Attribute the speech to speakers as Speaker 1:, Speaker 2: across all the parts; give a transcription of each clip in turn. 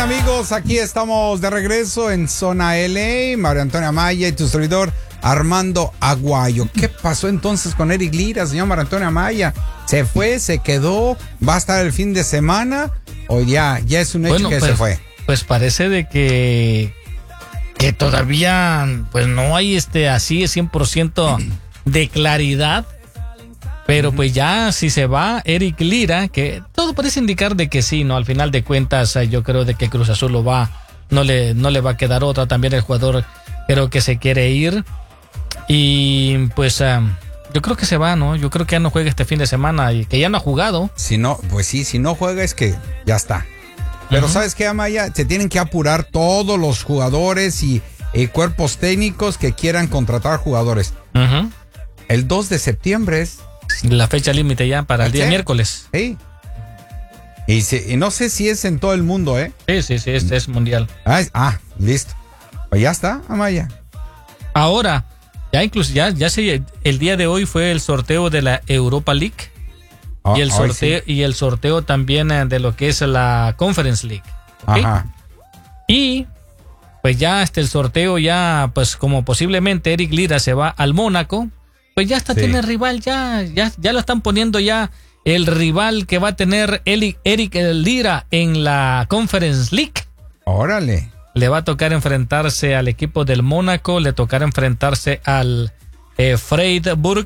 Speaker 1: amigos, aquí estamos de regreso en Zona LA, Mario Antonio Amaya y tu servidor Armando Aguayo. ¿Qué pasó entonces con Eric Lira, señor Mario Antonio Amaya? ¿Se fue, se quedó, va a estar el fin de semana o ya es un hecho que se fue?
Speaker 2: Pues parece de que todavía pues no hay así 100% de claridad. Pero pues ya si se va Eric Lira, que todo parece indicar de que sí, ¿no? Al final de cuentas yo creo de que Cruz Azul no le va a quedar otra. También el jugador creo que se quiere ir. Y pues yo creo que se va, ¿no? Yo creo que ya no juega este fin de semana y que ya no ha jugado.
Speaker 1: Si no, pues sí, si no juega es que ya está. Pero ¿sabes qué, Amaya? Se tienen que apurar todos los jugadores y cuerpos técnicos que quieran contratar jugadores. El 2 de septiembre es
Speaker 2: la fecha límite ya para el día miércoles.
Speaker 1: Sí. Y no sé si es en todo el mundo, ¿eh?
Speaker 2: Sí, es mundial.
Speaker 1: Listo. Pues ya está, Amaya.
Speaker 2: Ahora, ya incluso ya el día de hoy fue el sorteo de la Europa League y el sorteo también de lo que es la Conference League. ¿Okay? Ajá. Y pues ya el sorteo ya pues como posiblemente Eric Lira se va al Mónaco. Pues ya tiene rival, ya lo están poniendo ya el rival que va a tener Eric Lira en la Conference League.
Speaker 1: Órale.
Speaker 2: Le va a tocar enfrentarse al equipo del Mónaco, le tocará enfrentarse al Freiburg,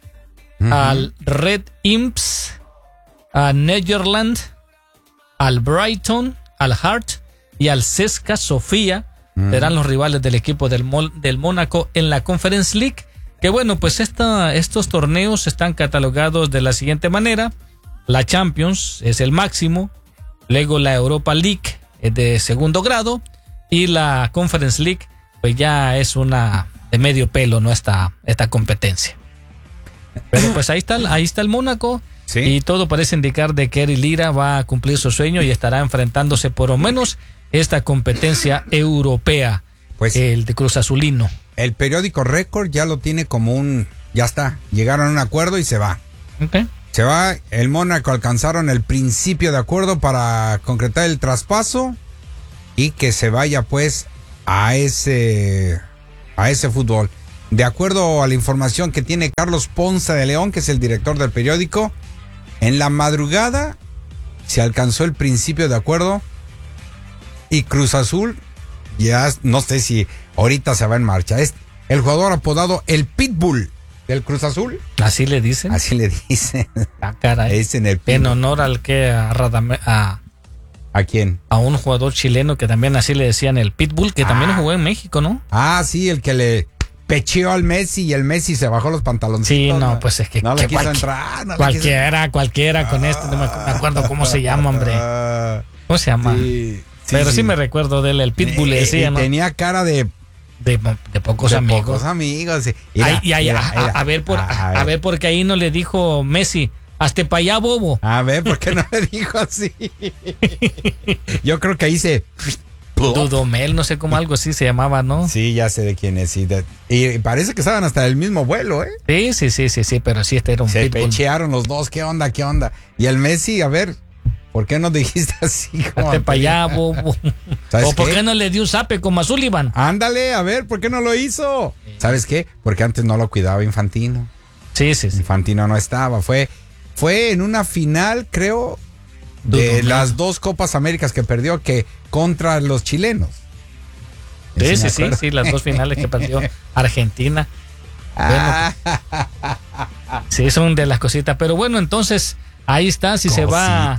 Speaker 2: al Red Imps, a Netherland, al Brighton, al Heart y al CSKA Sofía. Serán los rivales del equipo del Mónaco en la Conference League. Que bueno, pues estos torneos están catalogados de la siguiente manera. La Champions es el máximo, luego la Europa League es de segundo grado y la Conference League pues ya es una de medio pelo, ¿no? Esta competencia. Pero pues ahí está el Mónaco. ¿Sí? Y todo parece indicar de que Eric Lira va a cumplir su sueño y estará enfrentándose por lo menos esta competencia europea, pues el de Cruz Azulino.
Speaker 1: El periódico Récord ya lo tiene como ya está, llegaron a un acuerdo y se va.
Speaker 2: Okay.
Speaker 1: Se va, el Mónaco alcanzaron el principio de acuerdo para concretar el traspaso y que se vaya pues a ese fútbol. De acuerdo a la información que tiene Carlos Ponce de León, que es el director del periódico, en la madrugada se alcanzó el principio de acuerdo y Cruz Azul ya no sé si ahorita se va en marcha. Es el jugador apodado el Pitbull del Cruz Azul.
Speaker 2: ¿Así le dicen?
Speaker 1: Así le dicen.
Speaker 2: Caray.
Speaker 1: Es en el Pitbull.
Speaker 2: En honor al que ¿A
Speaker 1: quién?
Speaker 2: A un jugador chileno que también así le decían el Pitbull, que también jugó en México, ¿no?
Speaker 1: Sí, el que le pecheó al Messi y el Messi se bajó los pantaloncitos.
Speaker 2: Sí, no, pues es que
Speaker 1: no le quiso entrar.
Speaker 2: Cualquiera con no me acuerdo cómo se llama, hombre. ¿Cómo se llama? Pero sí me recuerdo de él, el Pitbull le decía, ¿no?
Speaker 1: Tenía cara de
Speaker 2: pocos amigos.
Speaker 1: Pocos amigos.
Speaker 2: A ver, porque ahí no le dijo Messi, hazte pa' allá, bobo.
Speaker 1: A ver, ¿por qué no le dijo así? Yo creo que ahí
Speaker 2: Dudamel, no sé cómo algo así se llamaba, ¿no?
Speaker 1: Sí, ya sé de quién es. Sí, y parece que estaban hasta el mismo vuelo, ¿eh?
Speaker 2: Sí, pero sí, era un
Speaker 1: Se
Speaker 2: Pitbull.
Speaker 1: pechearon los dos, ¿qué onda? Y el Messi, a ver, ¿por qué no dijiste así?
Speaker 2: Hazte pa' allá, bobo. ¿O por qué no le dio un zape como a Sullivan?
Speaker 1: Ándale, a ver, ¿por qué no lo hizo? ¿Sabes qué? Porque antes no lo cuidaba Infantino.
Speaker 2: Sí.
Speaker 1: Infantino no estaba, fue en una final, creo, de las dos Copas Américas que perdió contra los chilenos.
Speaker 2: Sí, las dos finales que perdió Argentina. Bueno, sí, son de las cositas. Pero bueno, entonces ahí está, si se va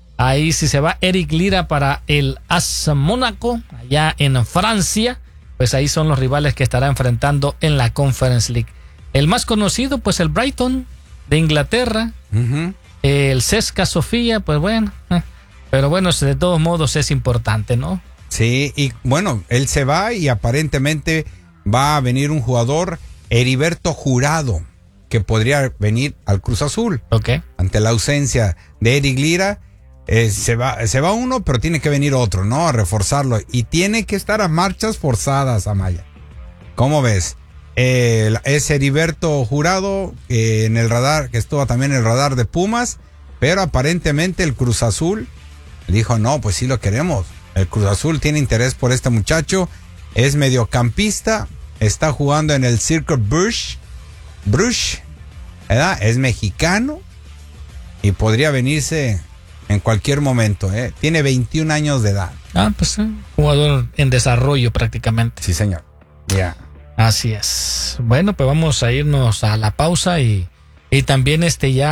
Speaker 2: Eric Lira para el AS Mónaco, allá en Francia, pues ahí son los rivales que estará enfrentando en la Conference League. El más conocido, pues el Brighton de Inglaterra, el CSKA Sofía, pues bueno, pero bueno, de todos modos es importante, ¿no?
Speaker 1: Sí, y bueno, él se va y aparentemente va a venir un jugador, Heriberto Jurado, que podría venir al Cruz Azul.
Speaker 2: Okay.
Speaker 1: Ante la ausencia de Eric Lira, se va uno, pero tiene que venir otro, ¿no? A reforzarlo. Y tiene que estar a marchas forzadas, Amaya. ¿Cómo ves? Es Heriberto Jurado, en el radar, que estuvo también en el radar de Pumas, pero aparentemente el Cruz Azul dijo, no, pues sí lo queremos. El Cruz Azul tiene interés por este muchacho. Es mediocampista. Está jugando en el Circle Bruges, ¿verdad? Es mexicano y podría venirse en cualquier momento, ¿eh? Tiene 21 años de edad.
Speaker 2: Pues jugador en desarrollo prácticamente.
Speaker 1: Sí, señor. Ya.
Speaker 2: Así es. Bueno, pues vamos a irnos a la pausa y también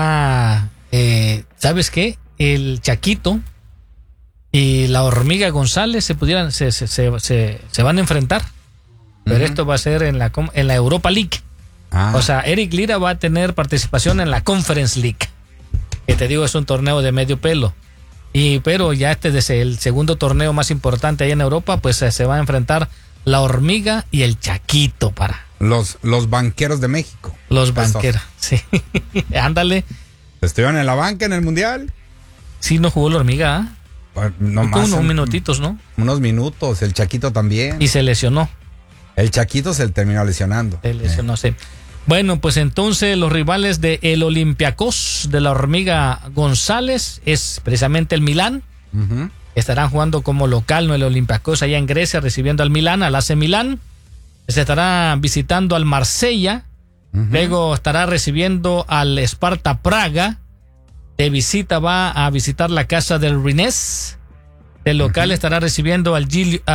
Speaker 2: ¿sabes qué? El Chaquito y la Hormiga González se van a enfrentar. Pero esto va a ser en la Europa League. O sea, Eric Lira va a tener participación en la Conference League, que te digo es un torneo de medio pelo. Pero ya es el segundo torneo más importante ahí en Europa, pues se va a enfrentar la Hormiga y el Chaquito para
Speaker 1: los banqueros de México.
Speaker 2: Los banqueros, sí. Ándale.
Speaker 1: ¿Estuvieron en la banca en el Mundial?
Speaker 2: Sí, no jugó la Hormiga,
Speaker 1: no más.
Speaker 2: Unos minutitos, ¿no?
Speaker 1: Unos minutos, el Chaquito también.
Speaker 2: Y se lesionó.
Speaker 1: El Chaquito se terminó lesionando.
Speaker 2: Se lesionó, sí. Bueno, pues entonces los rivales de el Olympiacos de la Hormiga González es precisamente el Milán. Estarán jugando como local, ¿no? El Olympiacos allá en Grecia, recibiendo al Milán, al AC Milán. Se estará visitando al Marsella. Luego estará recibiendo al Sparta Praga. De visita va a visitar la casa del Rennes. De local estará recibiendo al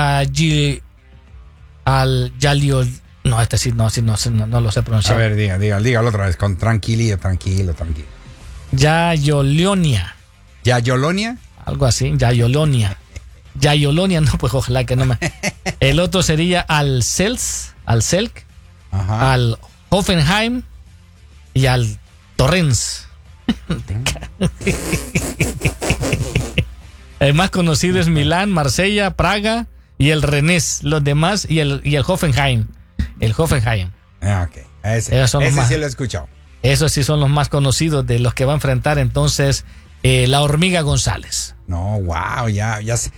Speaker 2: Yaliol. No, sí, no lo sé pronunciar.
Speaker 1: A ver, dígalo otra vez, con tranquilo.
Speaker 2: Yayolonia.
Speaker 1: ¿Yayolonia?
Speaker 2: Algo así, Yayolonia, no, pues ojalá que no me. El otro sería al Selk, al Hoffenheim y al Torrens. El más conocido es Milán, Marsella, Praga y el Rennes, los demás y el Hoffenheim. El Hoffenheim.
Speaker 1: Ok. Ese sí lo he escuchado.
Speaker 2: Esos sí son los más conocidos de los que va a enfrentar entonces la Hormiga González.
Speaker 1: No, wow, ya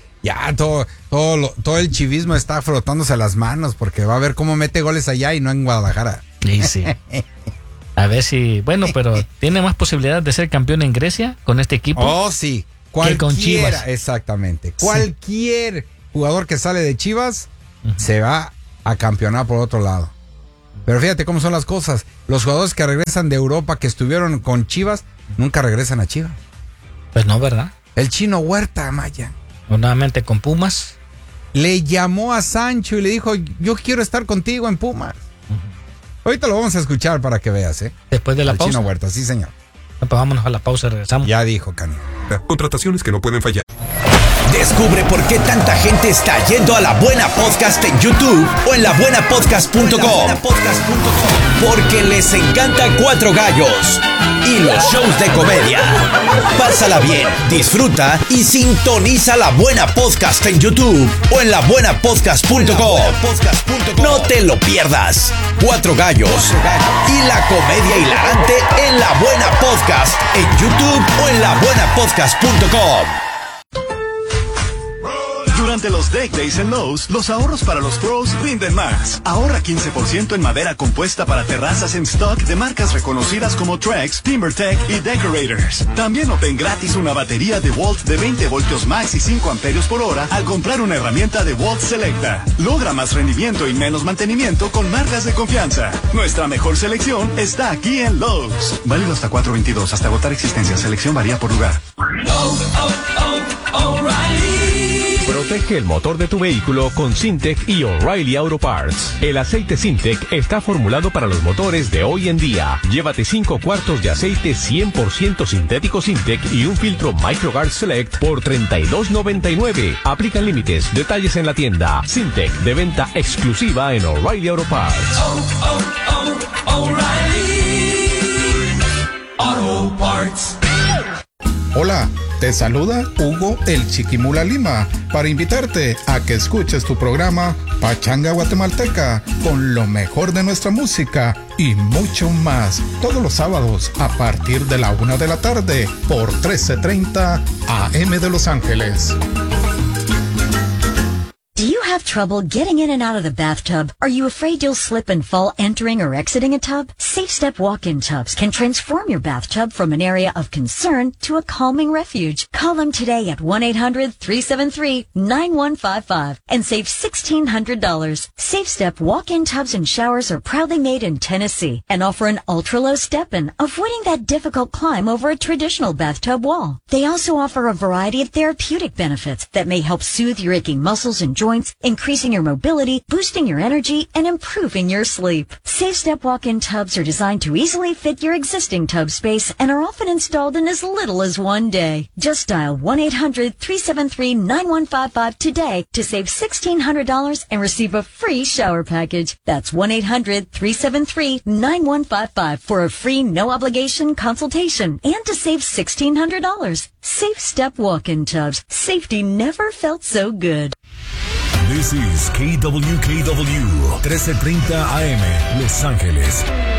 Speaker 1: todo el chivismo está frotándose las manos porque va a ver cómo mete goles allá y no en Guadalajara.
Speaker 2: Sí. A ver si, bueno, pero tiene más posibilidades de ser campeón en Grecia con este equipo.
Speaker 1: Oh, sí.
Speaker 2: Que con Chivas.
Speaker 1: Exactamente. Cualquier jugador que sale de Chivas se va a campeonar por otro lado. Pero fíjate cómo son las cosas. Los jugadores que regresan de Europa que estuvieron con Chivas nunca regresan a Chivas.
Speaker 2: Pues no, ¿verdad?
Speaker 1: El Chino Huerta, Maya.
Speaker 2: Nuevamente con Pumas.
Speaker 1: Le llamó a Sancho y le dijo, yo quiero estar contigo en Pumas. Ahorita lo vamos a escuchar para que veas, ¿eh?
Speaker 2: Después de la pausa.
Speaker 1: Chino Huerta, sí, señor.
Speaker 2: Pues vámonos a la pausa y regresamos.
Speaker 1: Ya dijo, Cani.
Speaker 3: Contrataciones que no pueden fallar.
Speaker 4: Descubre por qué tanta gente está yendo a La Buena Podcast en YouTube o en labuenapodcast.com. Porque les encanta Cuatro Gallos y los shows de comedia. Pásala bien, disfruta y sintoniza La Buena Podcast en YouTube o en labuenapodcast.com. No te lo pierdas. Cuatro Gallos y la comedia hilarante en La Buena Podcast en YouTube o en labuenapodcast.com.
Speaker 5: Durante los Deck Days en Lowe's, los ahorros para los pros rinden más. Ahorra 15% en madera compuesta para terrazas en stock de marcas reconocidas como Trex, TimberTech y Decorators. También obtén gratis una batería DeWalt de 20 voltios max y 5 amperios por hora al comprar una herramienta DeWalt Selecta. Logra más rendimiento y menos mantenimiento con marcas de confianza. Nuestra mejor selección está aquí en Lowe's. Válido hasta 4/22, hasta agotar existencia. Selección varía por lugar.
Speaker 3: Protege el motor de tu vehículo con Syntec y O'Reilly Auto Parts. El aceite Syntec está formulado para los motores de hoy en día. Llévate 5 cuartos de aceite 100% sintético Syntec y un filtro MicroGuard Select por $32.99. Aplican límites. Detalles en la tienda. Syntec, de venta exclusiva en O'Reilly Auto Parts.
Speaker 6: O'Reilly Auto Parts.
Speaker 7: Hola, te saluda Hugo el Chiquimula Lima para invitarte a que escuches tu programa Pachanga Guatemalteca con lo mejor de nuestra música y mucho más todos los sábados a partir de la 1 de la tarde por 1330 AM de Los Ángeles.
Speaker 8: Do you have trouble getting in and out of the bathtub? Are you afraid you'll slip and fall entering or exiting a tub? Safe Step walk-in tubs can transform your bathtub from an area of concern to a calming refuge. Call them today at 1-800-373-9155 and save $1,600. Safe Step walk-in tubs and showers are proudly made in Tennessee and offer an ultra-low step-in, avoiding that difficult climb over a traditional bathtub wall. They also offer a variety of therapeutic benefits that may help soothe your aching muscles and joints, increasing your mobility, boosting your energy, and improving your sleep. Safe Step walk-in tubs are designed to easily fit your existing tub space and are often installed in as little as 1 day. Just dial 1-800-373-9155 today to save $1,600 and receive a free shower package. That's 1-800-373-9155 for a free no-obligation consultation and to save $1,600. Safe Step walk-in tubs. Safety never felt so good.
Speaker 9: This is KWKW 1330 AM, Los Ángeles.